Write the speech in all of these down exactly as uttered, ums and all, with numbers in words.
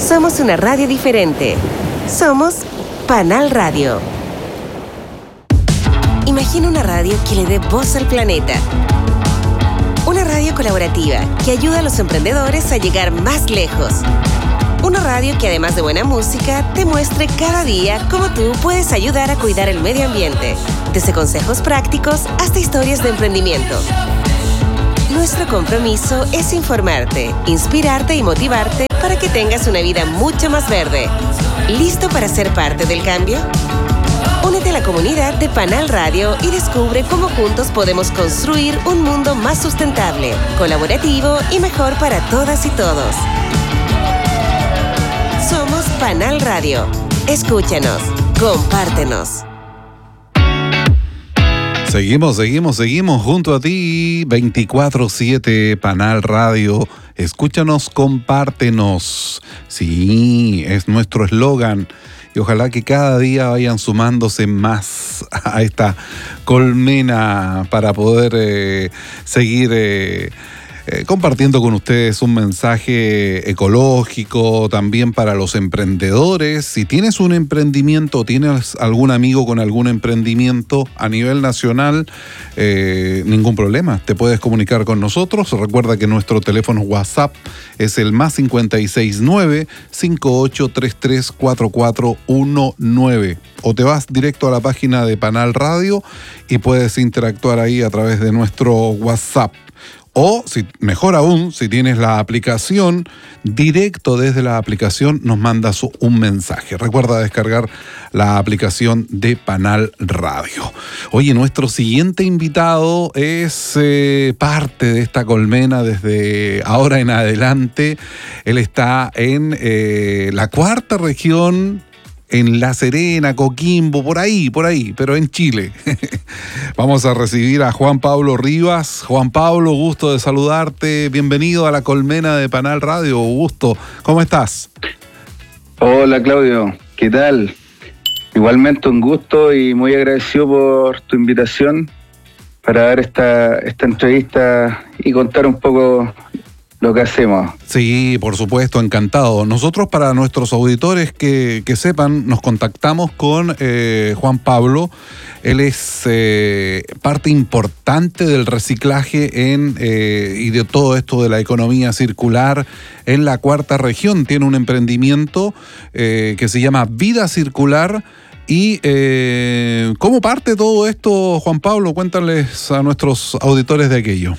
Somos una radio diferente. Somos Panal Radio. Imagina una radio que le dé voz al planeta. Una radio colaborativa que ayuda a los emprendedores a llegar más lejos. Una radio que además de buena música, te muestre cada día cómo tú puedes ayudar a cuidar el medio ambiente. Desde consejos prácticos hasta historias de emprendimiento. Nuestro compromiso es informarte, inspirarte y motivarte para que tengas una vida mucho más verde. ¿Listo para ser parte del cambio? Únete a la comunidad de Panal Radio y descubre cómo juntos podemos construir un mundo más sustentable, colaborativo y mejor para todas y todos. Somos Panal Radio. Escúchanos, compártenos. Seguimos, seguimos, seguimos junto a ti, veinticuatro siete Panal Radio. Escúchanos, compártenos. Sí, es nuestro eslogan. Y ojalá que cada día vayan sumándose más a esta colmena para poder eh, seguir eh, eh, compartiendo con ustedes un mensaje ecológico también para los emprendedores. Si tienes un emprendimiento, tienes algún amigo con algún emprendimiento a nivel nacional, eh, ningún problema, te puedes comunicar con nosotros. Recuerda que nuestro teléfono WhatsApp es el más cincuenta y seis nueve, cinco ocho tres tres, cuatro cuatro uno nueve. O te vas directo a la página de Panal Radio y puedes interactuar ahí a través de nuestro WhatsApp. O, si, mejor aún, si tienes la aplicación, directo desde la aplicación nos mandas un mensaje. Recuerda descargar la aplicación de Panal Radio. Oye, nuestro siguiente invitado es eh, parte de esta colmena desde ahora en adelante. Él está en eh, la cuarta región, en La Serena, Coquimbo, por ahí, por ahí, pero en Chile. Vamos a recibir a Juan Pablo Rivas. Juan Pablo, gusto de saludarte. Bienvenido a la colmena de Panal Radio. Gusto. ¿Cómo estás? Hola, Claudio. ¿Qué tal? Igualmente un gusto y muy agradecido por tu invitación para dar esta, esta entrevista y contar un poco lo que hacemos. Sí, por supuesto, encantado. Nosotros, para nuestros auditores que, que sepan, nos contactamos con eh, Juan Pablo. Él es eh, parte importante del reciclaje en eh, y de todo esto de la economía circular en la cuarta región. Tiene un emprendimiento eh, que se llama Vida Circular. Y eh, ¿cómo parte todo esto, Juan Pablo? Cuéntales a nuestros auditores de aquello.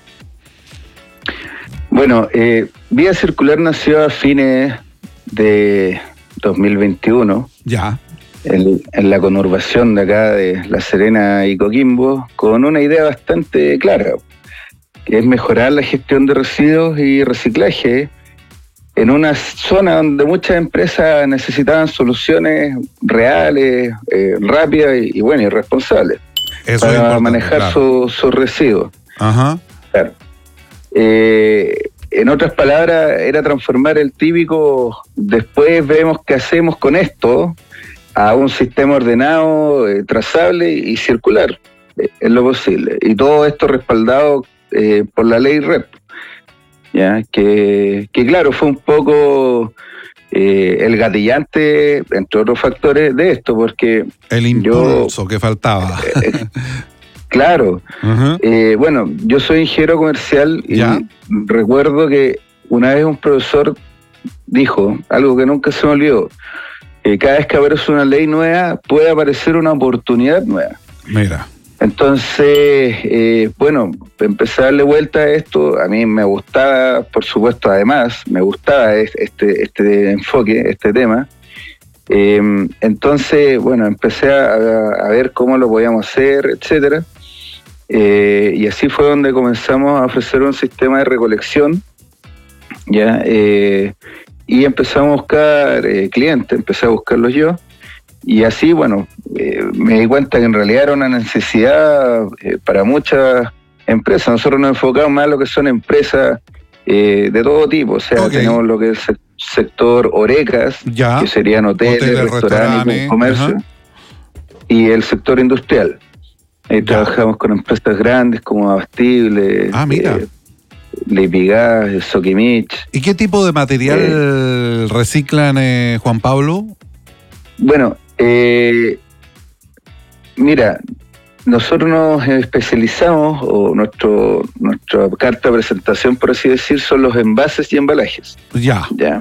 Bueno, eh, Vida Circular nació a fines de dos mil veintiuno. Ya. En, en la conurbación de acá de La Serena y Coquimbo, con una idea bastante clara, que es mejorar la gestión de residuos y reciclaje en una zona donde muchas empresas necesitaban soluciones reales, eh, rápidas y, y bueno, y responsables. Eso para manejar claro. sus su residuos. Ajá. Claro. Eh, en otras palabras, era transformar el típico, después vemos qué hacemos con esto, a un sistema ordenado, eh, trazable y circular, eh, en lo posible. Y todo esto respaldado eh, por la ley R E P, ¿ya? Que, que claro, fue un poco eh, el gatillante, entre otros factores, de esto, porque... El impulso yo, que faltaba. Eh, Claro. Uh-huh. Eh, bueno, yo soy ingeniero comercial y ¿ya? recuerdo que una vez un profesor dijo algo que nunca se me olvidó. Eh, cada vez que aparece una ley nueva, puede aparecer una oportunidad nueva. Mira. Entonces, eh, bueno, empecé a darle vuelta a esto. A mí me gustaba, por supuesto, además, me gustaba este, este enfoque, este tema. Eh, entonces, bueno, empecé a, a ver cómo lo podíamos hacer, etcétera. Eh, y así fue donde comenzamos a ofrecer un sistema de recolección, ya eh, y empezamos a buscar eh, clientes, empecé a buscarlos yo, y así, bueno, eh, me di cuenta que en realidad era una necesidad eh, para muchas empresas. Nosotros nos enfocamos más en lo que son empresas eh, de todo tipo, o sea, okay. tenemos lo que es el sector Horecas, ya. que serían hoteles, hoteles restaurantes, restaurantes, comercio, uh-huh. y el sector industrial. Ahí ya. Trabajamos con empresas grandes como Abastible, ah, mira. Eh, Lipigas, Soquimich. ¿Y qué tipo de material el reciclan, eh, Juan Pablo? Bueno, eh, mira, nosotros nos especializamos, o nuestro nuestra carta de presentación, por así decir, son los envases y embalajes. Ya. Ya.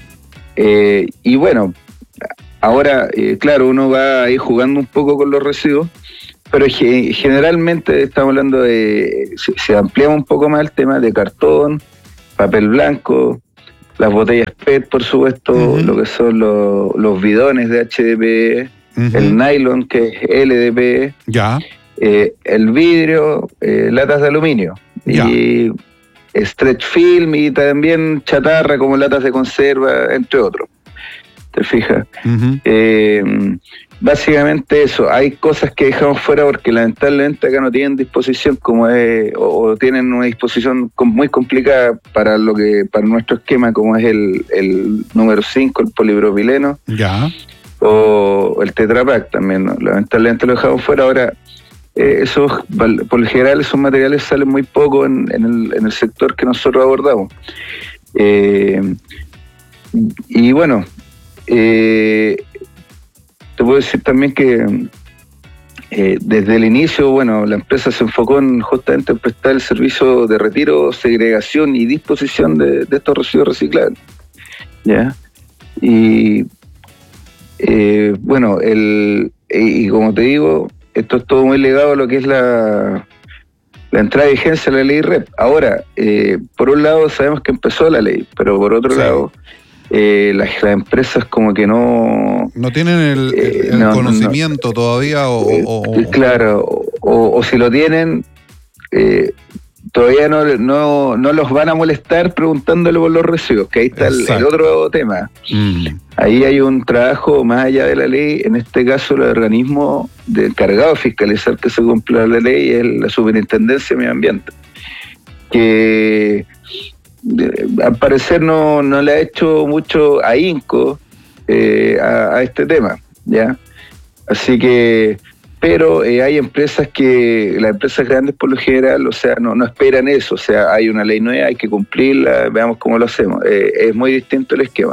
Eh, y bueno, ahora, eh, claro, uno va ahí jugando un poco con los residuos, pero ge- generalmente estamos hablando de, si, si ampliamos un poco más el tema de cartón, papel blanco, las botellas P E T, por supuesto, uh-huh. lo que son los, los bidones de H D P E, uh-huh. el nylon, que es L D P E, ya. eh, el vidrio, eh, latas de aluminio, ya. y stretch film, y también chatarra como latas de conserva, entre otros. ¿Te fijas? Uh-huh. Eh, básicamente eso. Hay cosas que dejamos fuera porque lamentablemente acá no tienen disposición, como es, o, o tienen una disposición muy complicada para lo que para nuestro esquema, como es el, el número cinco, el polipropileno, ya. o el Tetra Pak también, ¿no? Lamentablemente lo dejamos fuera. Ahora, eh, esos, por lo general, esos materiales salen muy poco en, en, el, en el sector que nosotros abordamos. Eh, y bueno, Eh, te puedo decir también que eh, desde el inicio, bueno, la empresa se enfocó en justamente en prestar el servicio de retiro, segregación y disposición de, de estos residuos reciclables. ¿Ya? Y eh, bueno, el, y, y como te digo, esto es todo muy ligado a lo que es la, la entrada de vigencia de la ley R E P. Ahora, eh, por un lado sabemos que empezó la ley, pero por otro sí. lado... Eh, las, las empresas como que no... No tienen el, el, el no, conocimiento no, todavía o, eh, o, o... Claro, o, o si lo tienen, eh, todavía no, no, no los van a molestar preguntándole por los residuos, que ahí está el, el otro tema. Mm. Ahí hay un trabajo más allá de la ley, en este caso el organismo de encargado de fiscalizar que se cumpla la ley es la Superintendencia de Medio Ambiente, que... al parecer no, no le ha hecho mucho ahínco eh, a, a este tema, ¿ya? Así que, pero eh, hay empresas que, las empresas grandes por lo general, o sea, no, no esperan eso, o sea, hay una ley nueva, hay que cumplirla, veamos cómo lo hacemos. Eh, es muy distinto el esquema.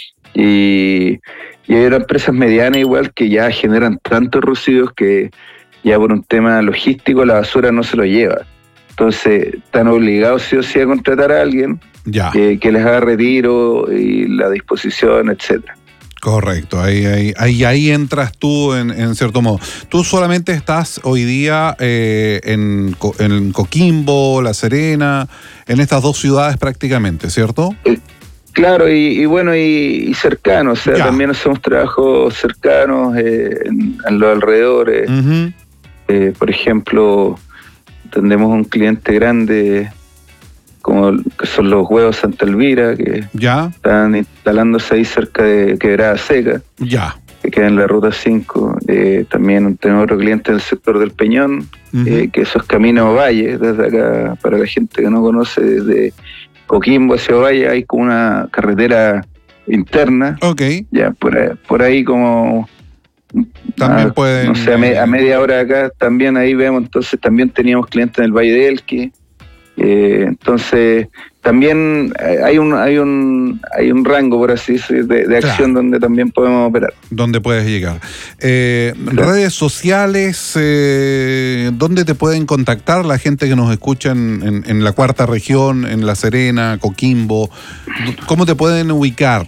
Y, y hay otras empresas medianas igual que ya generan tantos residuos que ya por un tema logístico la basura no se lo lleva. Entonces, están obligados sí o sí a contratar a alguien ya. Eh, que les haga retiro y la disposición, etcétera. Correcto, ahí, ahí, ahí, ahí entras tú en, en cierto modo. Tú solamente estás hoy día eh, en, en Coquimbo, La Serena, en estas dos ciudades prácticamente, ¿cierto? Eh, claro, y, y bueno, y, y cercanos, o sea, ya. también hacemos trabajos cercanos eh, en, en los alrededores. Uh-huh. Eh, por ejemplo... Tenemos un cliente grande como que son los huevos Santa Elvira, que ya. están instalándose ahí cerca de Quebrada Seca, ya. que queda en la ruta cinco. Eh, también tenemos otro cliente del sector del Peñón, uh-huh. eh, que eso es Camino Valle, desde acá, para la gente que no conoce, desde Coquimbo hacia Valle hay como una carretera interna. Ok. Ya, por ahí, por ahí como... También ah, pueden... No sé, a, me, a media hora de acá también ahí vemos, entonces también teníamos clientes en el Valle de Elqui, eh, entonces también hay un hay un hay un rango, por así decir, de, de acción claro. donde también podemos operar. Donde puedes llegar. Eh, claro. Redes sociales, eh, ¿dónde te pueden contactar la gente que nos escucha en, en, en la cuarta región, en La Serena, Coquimbo? ¿Cómo te pueden ubicar?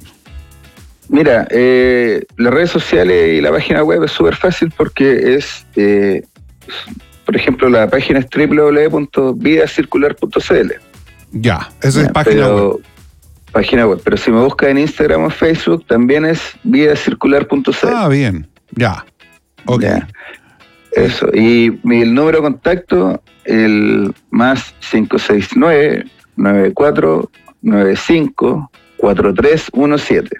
Mira, eh, las redes sociales y la página web es súper fácil porque es, eh, por ejemplo, la página es doble u doble u doble u punto vida circular punto c l. Ya, esa ya, es página pero, web. Página web, pero si me busca en Instagram o Facebook también es vida circular punto c l. Ah, bien, ya. Ok. Ya. Eso, y el número de contacto, el más cinco seis nueve, nueve cuatro nueve cinco, cuatro tres uno siete.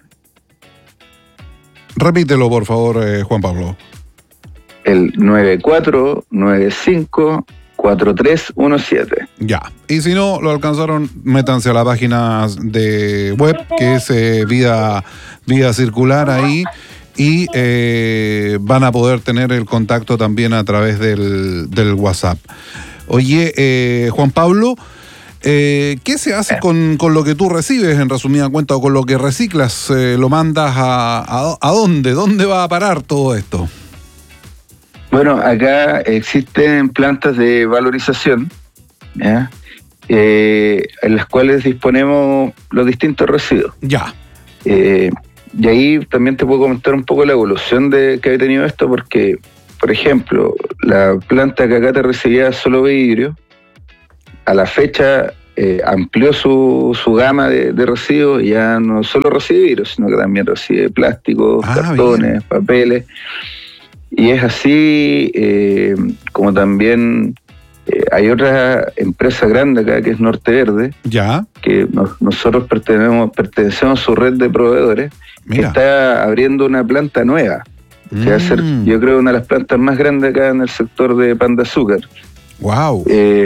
Repítelo, por favor, eh, Juan Pablo. El nueve cuatro nueve cinco, cuatro tres uno siete. Ya. Y si no lo alcanzaron, métanse a la página de web, que es eh, Vida, Vida Circular ahí, y eh, van a poder tener el contacto también a través del, del WhatsApp. Oye, eh, Juan Pablo, Eh, ¿Qué se hace con, con lo que tú recibes, en resumida cuenta, o con lo que reciclas? Eh, ¿Lo mandas a, a, a dónde? ¿Dónde va a parar todo esto? Bueno, acá existen plantas de valorización, ¿ya? Eh, en las cuales disponemos los distintos residuos. Ya. Eh, y ahí también te puedo comentar un poco la evolución de que ha tenido esto, porque, por ejemplo, la planta que acá te recibía solo vidrio, a la fecha eh, amplió su, su gama de, de residuos, y ya no solo recibe vidrio, sino que también recibe plásticos, ah, cartones, bien. papeles. Y es así eh, como también eh, hay otra empresa grande acá que es Norte Verde, ya. que nos, nosotros pertenecemos, pertenecemos a su red de proveedores. Mira. Que está abriendo una planta nueva, mm. que va a ser, yo creo, una de las plantas más grandes acá en el sector de pan de azúcar. Wow. Eh,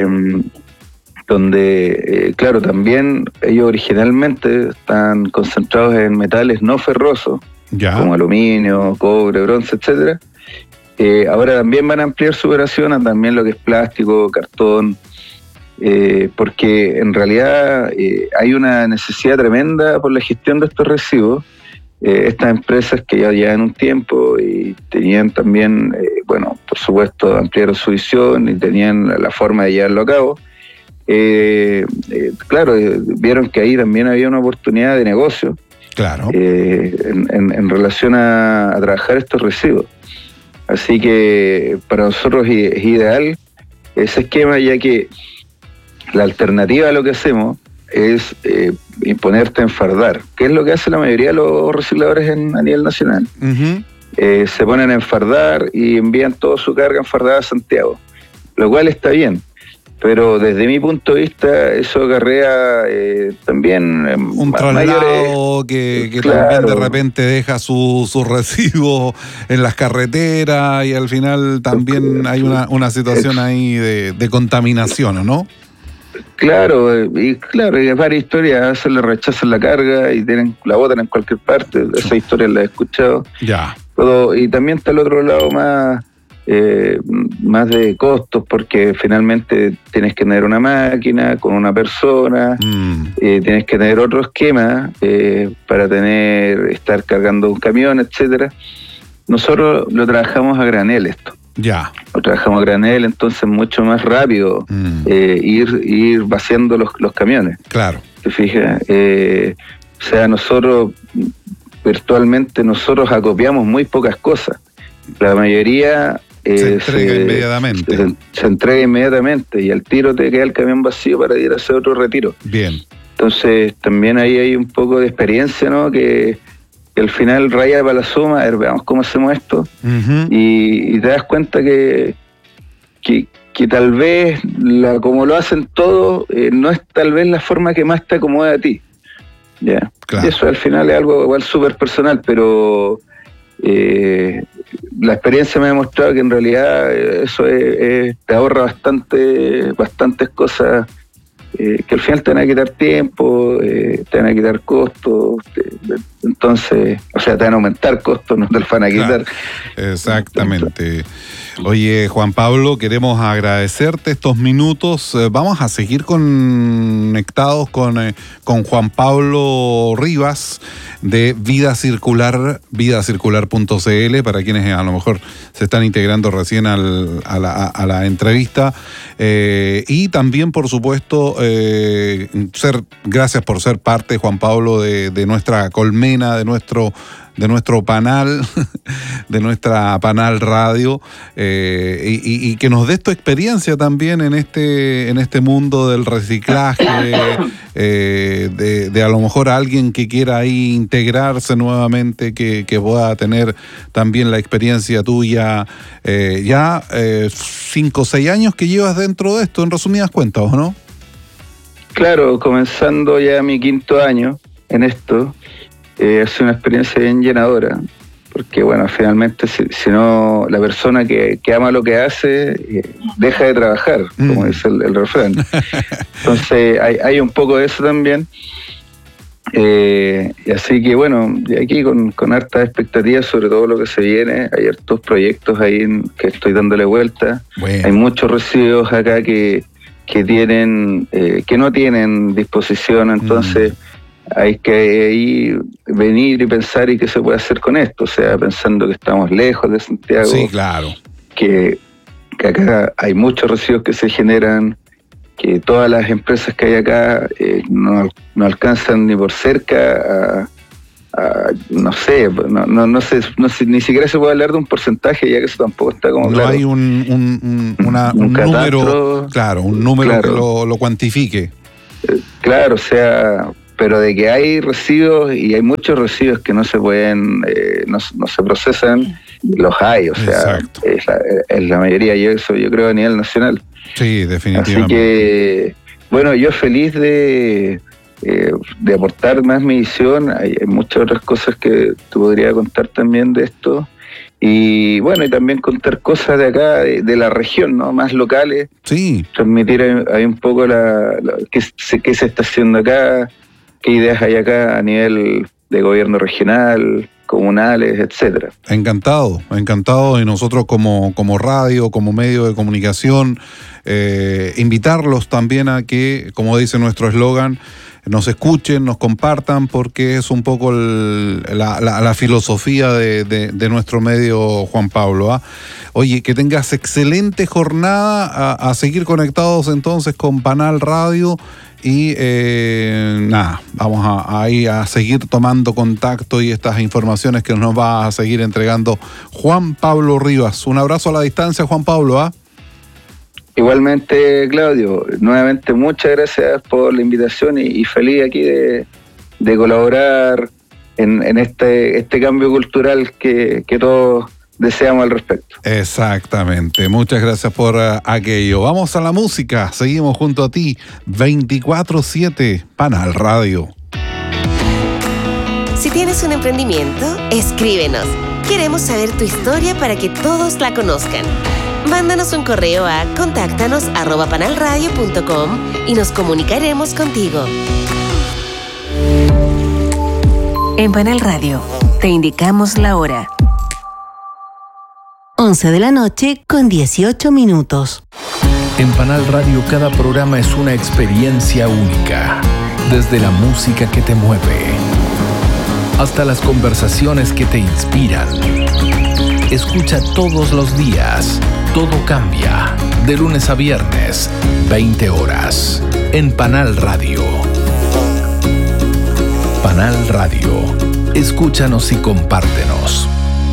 donde, eh, claro, también ellos originalmente están concentrados en metales no ferrosos, ya. como aluminio, cobre, bronce, etcétera. Eh, ahora también van a ampliar su operación a también lo que es plástico, cartón, eh, porque en realidad eh, hay una necesidad tremenda por la gestión de estos residuos. Eh, estas empresas que ya llevan un tiempo y tenían también, eh, bueno, por supuesto, ampliaron su visión y tenían la, la forma de llevarlo a cabo. Eh, eh, claro, eh, vieron que ahí también había una oportunidad de negocio. Claro. Eh, en, en, en relación a, a trabajar estos residuos. Así que para nosotros es ideal ese esquema, ya que la alternativa a lo que hacemos es eh, imponerte a enfardar, que es lo que hace la mayoría de los recicladores en, a nivel nacional. Uh-huh. Eh, se ponen a enfardar y envían toda su carga enfardada a Santiago, lo cual está bien. Pero desde mi punto de vista eso acarrea eh, también eh, un traslado que, que claro. también de repente deja sus su residuos en las carreteras, y al final también hay una, una situación ahí de, de contaminación, ¿no? Claro, y claro, hay varias historias, se le rechazan la carga y tienen, la botan en cualquier parte, esa historia la he escuchado. Ya. Todo, y también está el otro lado más... Eh, más de costos, porque finalmente tienes que tener una máquina con una persona, mm. eh, tienes que tener otro esquema eh, para tener estar cargando un camión, etcétera. Nosotros lo trabajamos a granel esto. Ya. Lo trabajamos a granel, entonces mucho más rápido mm. eh, ir ir vaciando los, los camiones. Claro. ¿Te fijas? Eh, o sea, nosotros virtualmente nosotros acopiamos muy pocas cosas. La mayoría se entrega se, inmediatamente. Se, se entrega inmediatamente y al tiro te queda el camión vacío para ir a hacer otro retiro. Bien. Entonces también ahí hay un poco de experiencia, ¿no? Que, que al final raya para la suma, a ver, veamos cómo hacemos esto. Uh-huh. y, y te das cuenta que, que, que tal vez la, como lo hacen todos, eh, no es tal vez la forma que más te acomoda a ti. ¿Ya? Claro. Y eso al final es algo igual súper personal, pero... Eh, la experiencia me ha demostrado que en realidad eso es, es, te ahorra bastante bastantes cosas eh, que al final te van a quitar tiempo, eh, te van a quitar costos, te, entonces, o sea, te van a aumentar costos, no te los van a quitar. Claro, exactamente. Oye, Juan Pablo, queremos agradecerte estos minutos. Eh, vamos a seguir conectados con, eh, con Juan Pablo Rivas de Vida Circular, vida circular punto c l, para quienes a lo mejor se están integrando recién al, a, la, a la entrevista. Eh, y también, por supuesto, eh, ser gracias por ser parte, Juan Pablo, de, de nuestra colmena, de nuestro... de nuestro panal, de nuestra panal radio, eh, y, y que nos des tu experiencia también en este, en este mundo del reciclaje, eh, de, de a lo mejor alguien que quiera ahí integrarse nuevamente, que, que pueda tener también la experiencia tuya, eh, ya eh, cinco o seis años que llevas dentro de esto, en resumidas cuentas, ¿o no? Claro, comenzando ya mi quinto año en esto. Eh, ha sido una experiencia bien llenadora, porque bueno, finalmente si, si no, la persona que, que ama lo que hace eh, deja de trabajar, mm. como dice el, el refrán. Entonces hay, hay un poco de eso también. Eh, y así que bueno, aquí con, con hartas expectativas sobre todo lo que se viene. Hay hartos proyectos ahí en, que estoy dándole vuelta. Bueno. Hay muchos residuos acá que que tienen, eh, que no tienen disposición, entonces mm. hay que ahí venir y pensar y qué se puede hacer con esto, o sea, pensando que estamos lejos de Santiago. Sí, claro. Que, que acá hay muchos residuos que se generan, que todas las empresas que hay acá eh, no, no alcanzan ni por cerca a, a no sé, no, no, no sé, no sé, ni siquiera se puede hablar de un porcentaje, ya que eso tampoco está como no claro. hay un, un, un, una, un, un número, claro, un número claro. que lo, lo cuantifique. Eh, claro, o sea, pero de que hay residuos y hay muchos residuos que no se pueden, eh, no, no se procesan, los hay, o sea, es la, es la mayoría, y eso yo creo a nivel nacional. Sí, definitivamente. Así que, bueno, yo feliz de, eh, de aportar más mi visión. Hay, hay muchas otras cosas que te podría contar también de esto. Y bueno, y también contar cosas de acá, de, de la región, ¿no? Más locales. Sí. Transmitir ahí, ahí un poco la, la qué, qué se está haciendo acá, qué ideas hay acá a nivel de gobierno regional, comunales, etcétera. Encantado, encantado, y nosotros como, como radio, como medio de comunicación, eh, invitarlos también a que, como dice nuestro eslogan, nos escuchen, nos compartan, porque es un poco el, la, la, la filosofía de, de, de nuestro medio, Juan Pablo. ¿eh? Oye, que tengas excelente jornada, a, a seguir conectados entonces con Panal Radio. Y eh, nada, vamos a, a ir a seguir tomando contacto y estas informaciones que nos va a seguir entregando Juan Pablo Rivas. Un abrazo a la distancia, Juan Pablo. ¿ah? Igualmente, Claudio, nuevamente muchas gracias por la invitación y, y feliz aquí de, de colaborar en, en este, este cambio cultural que, que todos deseamos al respecto. Exactamente, muchas gracias por uh, aquello. Vamos a la música, seguimos junto a ti, veinticuatro siete, Panal Radio. Si tienes un emprendimiento, escríbenos. Queremos saber tu historia para que todos la conozcan. Mándanos un correo a contáctanos arroba panalradio punto com y nos comunicaremos contigo. En Panal Radio, te indicamos la hora. once de la noche con dieciocho minutos. En Panal Radio cada programa es una experiencia única. Desde la música que te mueve hasta las conversaciones que te inspiran. Escucha todos los días. Todo cambia. De lunes a viernes, veinte horas. En Panal Radio. Panal Radio. Escúchanos y compártenos.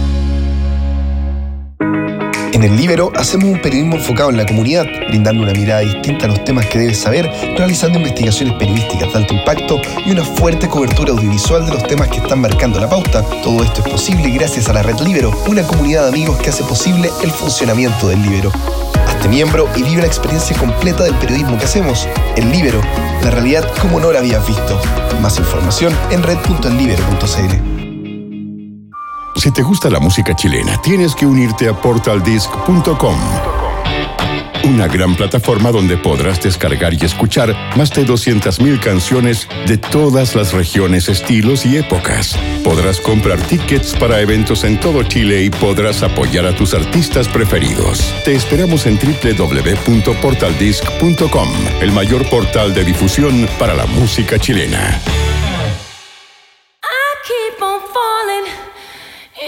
En El Líbero hacemos un periodismo enfocado en la comunidad, brindando una mirada distinta a los temas que debes saber, realizando investigaciones periodísticas de alto impacto y una fuerte cobertura audiovisual de los temas que están marcando la pauta. Todo esto es posible gracias a la Red Líbero, una comunidad de amigos que hace posible el funcionamiento del Líbero. Hazte miembro y vive la experiencia completa del periodismo que hacemos. El Líbero, la realidad como no la habías visto. Más información en red punto el libero punto c l. Si te gusta la música chilena, tienes que unirte a portal disc punto com. Una gran plataforma donde podrás descargar y escuchar más de doscientas mil canciones de todas las regiones, estilos y épocas. Podrás comprar tickets para eventos en todo Chile y podrás apoyar a tus artistas preferidos. Te esperamos en doble u doble u doble u punto portal disc punto com, el mayor portal de difusión para la música chilena.